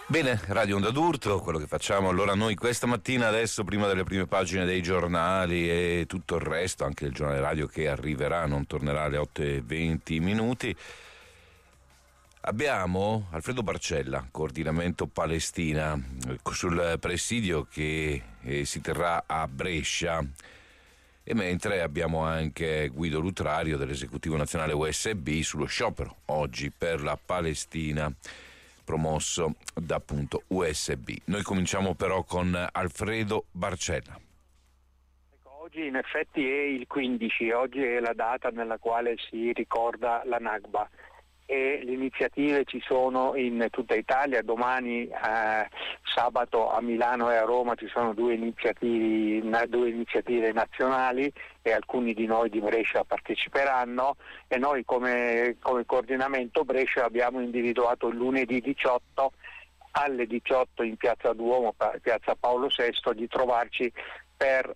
Bene, Radio Onda d'Urto, quello che facciamo allora noi questa mattina, adesso prima delle prime pagine dei giornali e tutto il resto, anche il giornale radio che arriverà, non tornerà alle 8:20, abbiamo Alfredo Barcella, coordinamento Palestina, sul presidio che si terrà a Brescia. E mentre abbiamo anche Guido Lutrario dell'esecutivo nazionale USB sullo sciopero oggi per la Palestina, promosso da appunto USB. Noi cominciamo però con Alfredo Barcella. Oggi in effetti è il 15, oggi è la data nella quale si ricorda la Nakba e le iniziative ci sono in tutta Italia. Domani sabato a Milano e a Roma ci sono due iniziative nazionali e alcuni di noi di Brescia parteciperanno, e noi come coordinamento Brescia abbiamo individuato il lunedì 18 alle 18 in Piazza Duomo, Piazza Paolo VI, di trovarci per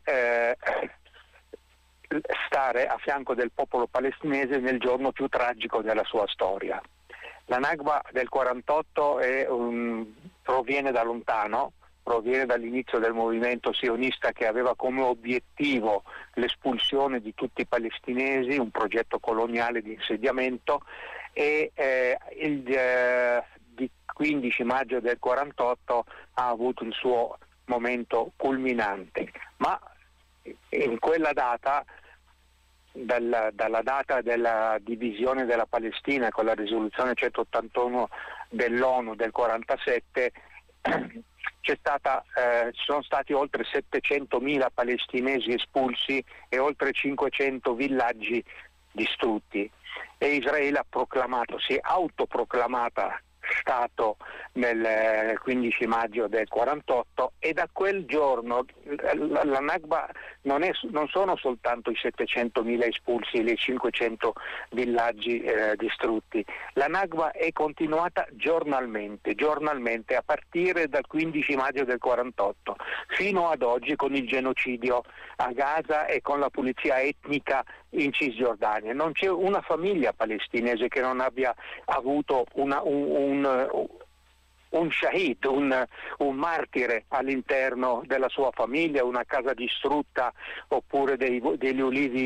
stare a fianco del popolo palestinese nel giorno più tragico della sua storia. La Nakba del 48 proviene da lontano, proviene dall'inizio del movimento sionista che aveva come obiettivo l'espulsione di tutti i palestinesi, un progetto coloniale di insediamento, e il 15 maggio del 48 ha avuto il suo momento culminante, ma in quella data, dalla data della divisione della Palestina con la risoluzione 181 dell'ONU del 47, ci sono stati oltre 700.000 palestinesi espulsi e oltre 500 villaggi distrutti, e Israele si è autoproclamata Stato nel 15 maggio del 48, e da quel giorno la Nakba non sono soltanto i 700.000 espulsi e i 500 villaggi distrutti. La Nakba è continuata giornalmente a partire dal 15 maggio del 48 fino ad oggi, con il genocidio a Gaza e con la pulizia etnica in Cisgiordania. Non c'è una famiglia palestinese che non abbia avuto un shahid, un martire all'interno della sua famiglia, una casa distrutta oppure degli ulivi